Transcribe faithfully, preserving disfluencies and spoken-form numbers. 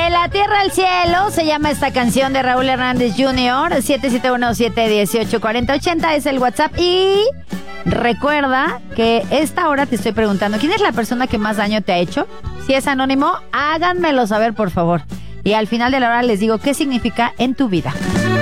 De la tierra al cielo se llama esta canción de Raúl Hernández junior siete siete uno, siete uno ocho, cuatro cero ocho cero es el WhatsApp. Y recuerda que esta hora te estoy preguntando, ¿quién es la persona que más daño te ha hecho? Si es anónimo, háganmelo saber, por favor. Y al final de la hora les digo qué significa en tu vida.